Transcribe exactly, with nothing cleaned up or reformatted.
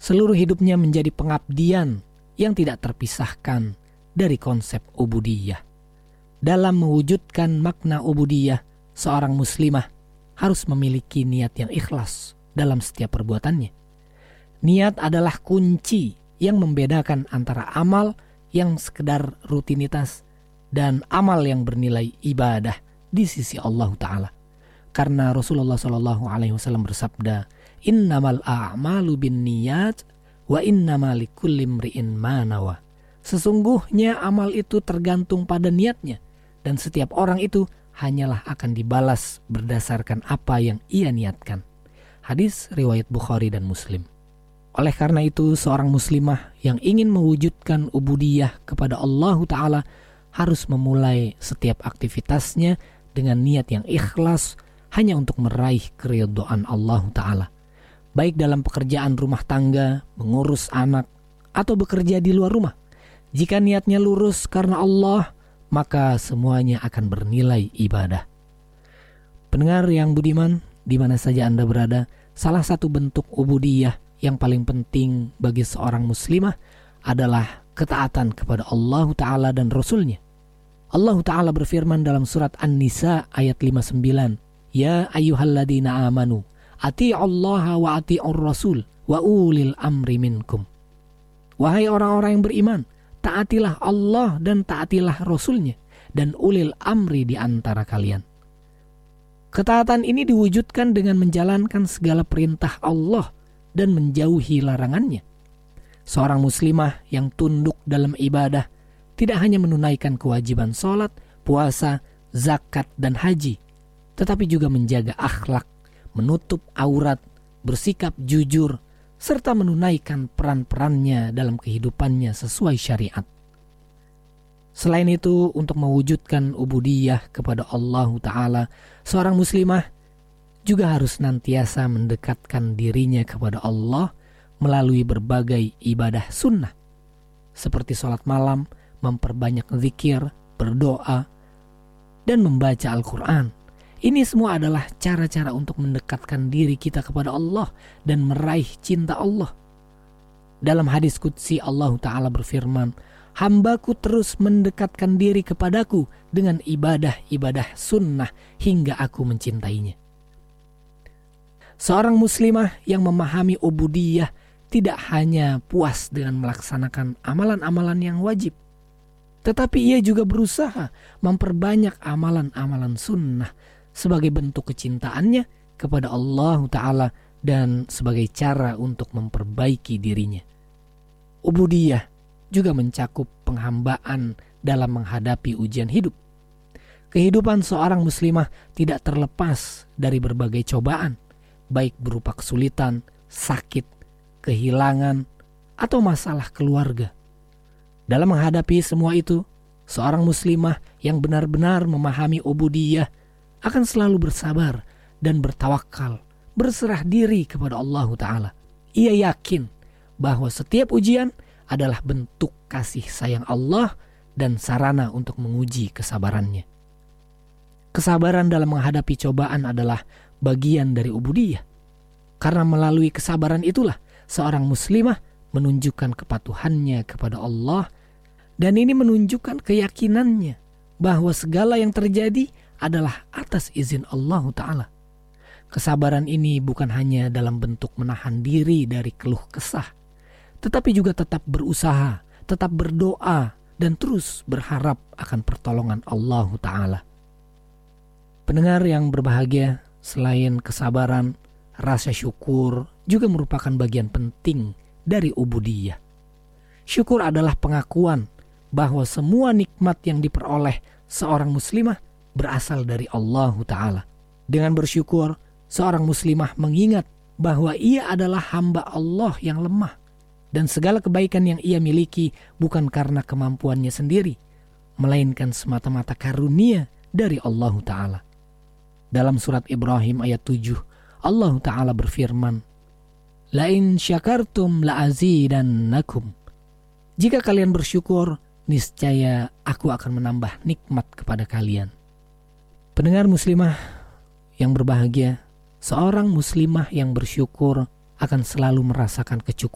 Seluruh hidupnya menjadi pengabdian yang tidak terpisahkan dari konsep ubudiyah. Dalam mewujudkan makna ubudiyah, seorang muslimah harus memiliki niat yang ikhlas dalam setiap perbuatannya. Niat adalah kunci yang membedakan antara amal yang sekedar rutinitas dan amal yang bernilai ibadah di sisi Allah Ta'ala. Karena Rasulullah Shallallahu Alaihi Wasallam bersabda, "Innamal a'malu bin niyat wa innamal likulli imri'in ma nawa." Sesungguhnya amal itu tergantung pada niatnya, dan setiap orang itu hanyalah akan dibalas berdasarkan apa yang ia niatkan. Hadis riwayat Bukhari dan Muslim. Oleh karena itu, seorang muslimah yang ingin mewujudkan ubudiyah kepada Allah Ta'ala harus memulai setiap aktivitasnya dengan niat yang ikhlas hanya untuk meraih keridhaan Allah Ta'ala. Baik dalam pekerjaan rumah tangga, mengurus anak, atau bekerja di luar rumah. Jika niatnya lurus karena Allah, maka semuanya akan bernilai ibadah. Pendengar yang budiman, di mana saja Anda berada, salah satu bentuk ubudiyah yang paling penting bagi seorang muslimah adalah ketaatan kepada Allah Ta'ala dan Rasulnya. Allah Ta'ala berfirman dalam surat An-Nisa ayat lima puluh sembilan, "Ya ayyuhalladzina amanu, ati'ullaha wa ati'ur rasul wa ulil amri minkum." Wahai orang-orang yang beriman, taatilah Allah dan taatilah Rasulnya dan ulil amri di antara kalian. Ketaatan ini diwujudkan dengan menjalankan segala perintah Allah dan menjauhi larangannya. Seorang muslimah yang tunduk dalam ibadah tidak hanya menunaikan kewajiban sholat, puasa, zakat, dan haji, tetapi juga menjaga akhlak, menutup aurat, bersikap jujur, serta menunaikan peran-perannya dalam kehidupannya sesuai syariat. Selain itu, untuk mewujudkan ubudiyah kepada Allah Ta'ala, seorang muslimah juga harus senantiasa mendekatkan dirinya kepada Allah melalui berbagai ibadah sunnah, seperti sholat malam, memperbanyak zikir, berdoa, dan membaca Al-Quran. Ini semua adalah cara-cara untuk mendekatkan diri kita kepada Allah dan meraih cinta Allah. Dalam hadis qudsi Allah Ta'ala berfirman, "Hambaku terus mendekatkan diri kepadaku dengan ibadah-ibadah sunnah hingga aku mencintainya." Seorang muslimah yang memahami ubudiyah tidak hanya puas dengan melaksanakan amalan-amalan yang wajib, tetapi ia juga berusaha memperbanyak amalan-amalan sunnah sebagai bentuk kecintaannya kepada Allah Ta'ala dan sebagai cara untuk memperbaiki dirinya. Ubudiyah juga mencakup penghambaan dalam menghadapi ujian hidup. Kehidupan seorang muslimah tidak terlepas dari berbagai cobaan, baik berupa kesulitan, sakit, kehilangan, atau masalah keluarga. Dalam menghadapi semua itu, seorang muslimah yang benar-benar memahami ubudiyah akan selalu bersabar dan bertawakal, berserah diri kepada Allah Ta'ala. Ia yakin bahwa setiap ujian adalah bentuk kasih sayang Allah dan sarana untuk menguji kesabarannya. Kesabaran dalam menghadapi cobaan adalah bagian dari ubudiyah. Karena melalui kesabaran itulah seorang muslimah menunjukkan kepatuhannya kepada Allah, dan ini menunjukkan keyakinannya bahwa segala yang terjadi adalah atas izin Allah Ta'ala. Kesabaran ini bukan hanya dalam bentuk menahan diri dari keluh kesah, tetapi juga tetap berusaha, tetap berdoa, dan terus berharap akan pertolongan Allah Ta'ala. Pendengar yang berbahagia, selain kesabaran, rasa syukur juga merupakan bagian penting dari ubudiyah. Syukur adalah pengakuan bahwa semua nikmat yang diperoleh seorang muslimah berasal dari Allah Ta'ala. Dengan bersyukur, seorang muslimah mengingat bahwa ia adalah hamba Allah yang lemah, dan segala kebaikan yang ia miliki bukan karena kemampuannya sendiri, melainkan semata-mata karunia dari Allah Ta'ala. Dalam surat Ibrahim ayat tujuh, Allah Ta'ala berfirman, "Lain syakartum la'azidannakum." Jika kalian bersyukur, niscaya aku akan menambah nikmat kepada kalian. Pendengar muslimah yang berbahagia, seorang muslimah yang bersyukur akan selalu merasakan kecukupan